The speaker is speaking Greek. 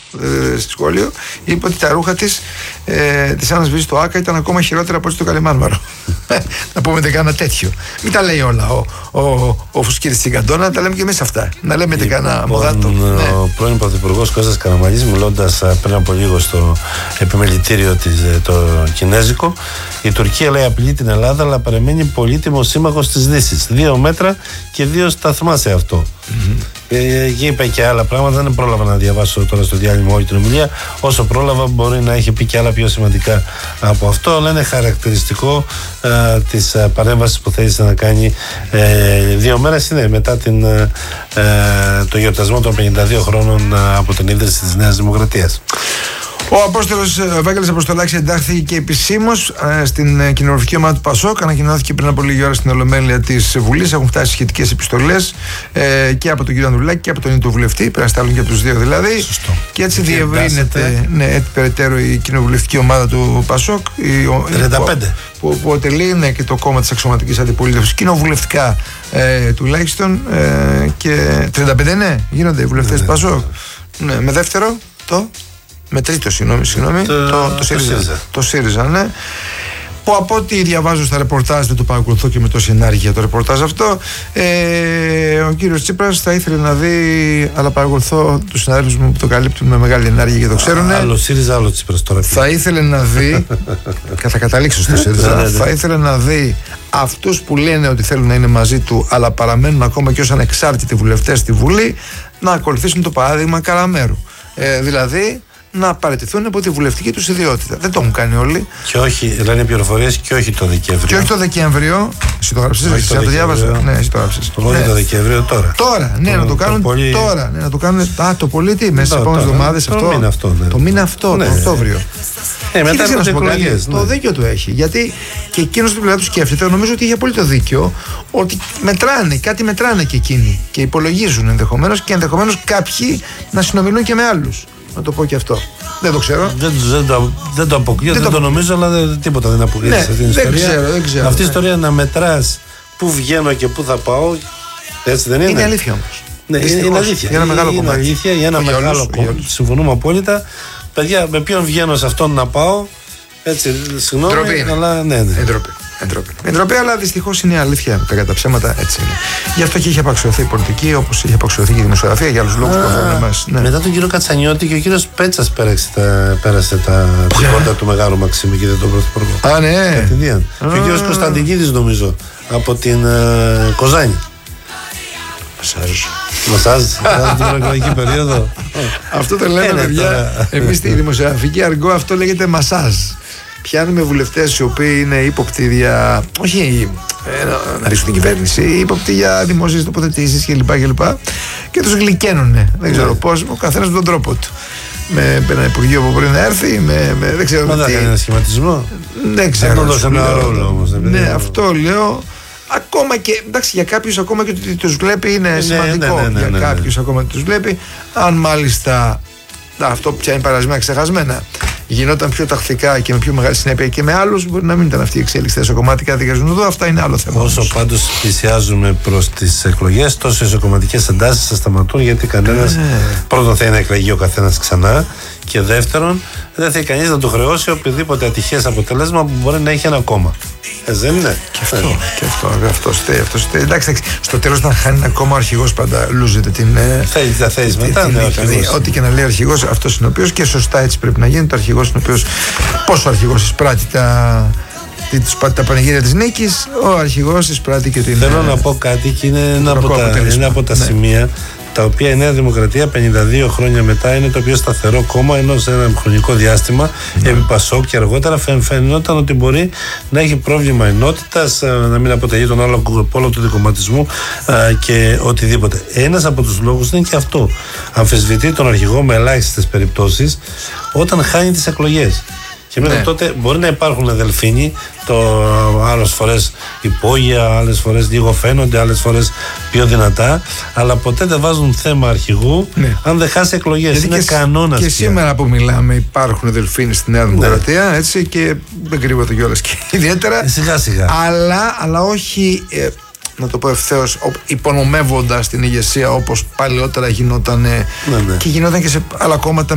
στη σχόλιο, είπε ότι τα ρούχα της Άννας Βίζη στο ΆΚΑ ήταν ακόμα χειρότερα από ό,τι στο Καλιμάνμαρο. Να πούμε δεν κάνα τέτοιο. Μην τα λέει όλα ο Φουσκίδης Τσιγκαντώνα, να τα λέμε και εμείς αυτά. Να λέμε δεν κάνα μοδάτο. Ο πρώην Πρωθυπουργός Κώστας Καραμανλής, μιλώντας πριν από λίγο στο επιμελητήριο το κινέζικο, η Τουρκία λέει απειλεί την Ελλάδα, αλλά παραμένει πολύτιμο σύμμαχος της Δύσης. 2 μέτρα και 2 σταθμά σε αυτό. Είπε και άλλα πράγματα, δεν πρόλαβα να διαβάσω τώρα στο διάλειμμα όλη την ομιλία. Όσο πρόλαβα, μπορεί να έχει πει και άλλα πιο σημαντικά από αυτό, αλλά είναι χαρακτηριστικό της παρέμβασης που θέλησε να κάνει 2 μέρες μετά το γιορτασμό των 52 χρόνων από την ίδρυση της Νέας Δημοκρατίας. Ο Απόστολος Ευάγγελος Αποστολάκης εντάχθηκε και επισήμως στην κοινοβουλευτική ομάδα του ΠΑΣΟΚ. Ανακοινώθηκε πριν από λίγη ώρα στην Ολομέλεια της Βουλής. Έχουν φτάσει σχετικές επιστολές και από τον κύριο Ανδρουλάκη και από τον ίδιο του βουλευτή. Πρέπει να στάλουν και από τους δύο δηλαδή. Σωστό. Και έτσι διευρύνεται περαιτέρω η κοινοβουλευτική ομάδα του ΠΑΣΟΚ. 35. Που αποτελεί και το κόμμα της αξιωματικής αντιπολίτευσης, κοινοβουλευτικά τουλάχιστον. Και 35 γίνονται οι βουλευτές του ΠΑΣΟΚ. Με δεύτερο με τρίτο, συγγνώμη, το ΣΥΡΙΖΑ, ναι. Που από ό,τι διαβάζω στα ρεπορτάζ, δεν το παρακολουθώ και με τόση ενάργεια το ρεπορτάζ αυτό, ο κύριος Τσίπρας θα ήθελε να δει, αλλά παρακολουθώ τους συναδέλφους μου που το καλύπτουν με μεγάλη ενάργεια και το ξέρουν. Άλλο ΣΥΡΙΖΑ, άλλο Τσίπρας τώρα. Θα ήθελε να δει, και θα καταλήξω στο ΣΥΡΙΖΑ, θα ήθελε να δει αυτούς που λένε ότι θέλουν να είναι μαζί του, αλλά παραμένουν ακόμα και ως ανεξάρτητοι βουλευτές στη Βουλή, να ακολουθήσουν το παράδειγμα Καραμέρου. Δηλαδή, να παραιτηθούν από τη βουλευτική τους ιδιότητα. Δεν το έχουν κάνει όλοι. Και όχι, λένε πληροφορίες, και όχι το Δεκέμβριο. Και όχι το Δεκέμβριο. Εσύ το γράψες, εσύ το διάβασα. Ναι, εσύ το γράψες. Όχι το Δεκέμβριο, τώρα. Τώρα, ναι, να το κάνουν τώρα. Ναι, να το κάνουν. Το πολύ τι, μέσα στις επόμενες εβδομάδες αυτό. Το μήνα αυτό, το Οκτώβριο. Μετά από τις εκλογές. Το δίκιο του έχει. Γιατί και εκείνος την πλευρά του σκέφτεται, νομίζω ότι έχει απόλυτο δίκιο, ότι κάτι μετράνε και εκείνοι. Και υπολογίζουν ενδεχομένως, και ενδεχομένως κάποιοι να συνομιλούν και με άλλους. Να το πω και αυτό. Δεν το ξέρω. Δεν το αποκλείω, δεν το νομίζω, αλλά τίποτα δεν αποκλείεται σε αυτήν την ιστορία. Δεν ξέρω. Αυτή η ιστορία να μετράς πού βγαίνω και πού θα πάω, έτσι δεν είναι? Είναι αλήθεια όμως. Ναι, είναι αλήθεια. Για ένα μεγάλο κομμάτι. Είναι αλήθεια για ένα μεγάλο κομμάτι. Συμφωνούμε απόλυτα. Παιδιά, με ποιον βγαίνω σε αυτόν να πάω, έτσι, συγγνώμη, αλλά ναι. Εντροπή, αλλά δυστυχώς είναι αλήθεια. Τα κατά ψέματα έτσι είναι. Γι' αυτό και είχε απαξιωθεί η πολιτική, όπως είχε απαξιωθεί και η δημοσιογραφία, για άλλους λόγους που αφορούν εμάς. Ναι. Μετά τον κύριο Κατσανιώτη και ο κύριος Πέτσας πέρασε τα πηγόντα του Μεγάλου Μαξίμου και δεν τον πρωθυπουργό. Α, ναι. Κατηδίαν. Και ο κύριος Κωνσταντινίδης, νομίζω, από την Κοζάνη. Μασάζ την προεκλογική περίοδο. Αυτό το λέμε, παιδιά. Εμείς στη δημοσιογραφική αργό αυτό λέγεται μασάζ. Πιάνουμε βουλευτές οι οποίοι είναι ύποπτοι για. Όχι να ρίξουν την κυβέρνηση, ύποπτοι για δημόσιες τοποθετήσεις κλπ. Και τους γλυκαίνουνε. Δεν ξέρω πώς, ο καθένας με τον τρόπο του. Με ένα υπουργείο που μπορεί να έρθει, δεν ξέρω. Μα δεν κάνει ένα σχηματισμό. Δεν ξέρω. Δεν δώσει ένα ρόλο όμως. Ναι, αυτό λέω. Ακόμα και, εντάξει, για κάποιους ακόμα και ότι τους βλέπει είναι σημαντικό. Για κάποιους ακόμα ότι τους βλέπει. Αν μάλιστα αυτό πια είναι παρασμένα ξεχασμένα, γινόταν πιο τακτικά και με πιο μεγάλη συνέπεια και με άλλους, μπορεί να μην ήταν αυτή η εξέλιξη στα κομματικά δικαιοσύνη εδώ. Αυτά είναι άλλο θέμα. Όσο πάντως πλησιάζουμε προς τις εκλογές, τόσο οι ισοκομματικές εντάσεις θα σταματούν, γιατί κανένας πρώτον θέλει να εκλεγεί ο καθένας ξανά, και δεύτερον δεν θέλει κανείς να του χρεώσει οποιοδήποτε ατυχές αποτέλεσμα που μπορεί να έχει ένα κόμμα. Δεν είναι? Και αυτό φταίει. Εντάξει, στο τέλος, να χάνει ένα κόμμα, ο αρχηγός πάντα λούζεται την. Θα θέλεις μετά. Ό,τι και να λέει ο αρχηγός, αυτός είναι ο οποίος, και σωστά έτσι πρέπει να γίνει. Το αρχηγός είναι ο οποίος. Πόσο ο αρχηγός εισπράττει τα πανηγύρια της νίκης, ο αρχηγός εισπράττει και την. Θέλω να πω κάτι, και είναι ένα από τα σημεία τα οποία η Νέα Δημοκρατία 52 χρόνια μετά είναι το πιο σταθερό κόμμα, ενώ σε ένα χρονικό διάστημα επί Πασόκ και αργότερα φαινόταν ότι μπορεί να έχει πρόβλημα ενότητας, να μην αποτελεί τον άλλο πόλο του δικομματισμού και οτιδήποτε. Ένας από τους λόγους είναι και αυτό. Αμφισβητεί τον αρχηγό με ελάχιστες περιπτώσεις όταν χάνει τις εκλογές. Και μέχρι τότε μπορεί να υπάρχουν δελφίνοι, άλλες φορές υπόγεια, άλλες φορές λίγο φαίνονται, άλλες φορές πιο δυνατά, αλλά ποτέ δεν βάζουν θέμα αρχηγού αν δεν χάσει εκλογές. Είναι κανόνας. Και σήμερα που μιλάμε υπάρχουν δελφίνοι στη Νέα Δημοκρατία, έτσι, και δεν κρύβω το κιόλας και ιδιαίτερα. Σιγά-σιγά. Αλλά όχι. Να το πω ευθέως, υπονομεύοντας την ηγεσία όπως παλαιότερα γινόταν και γινόταν και σε άλλα κόμματα